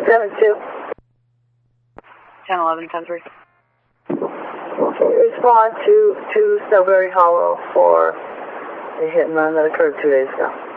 7-2. 10-11-10-3. Respond to Strawberry Hollow for the hit and run that occurred 2 days ago.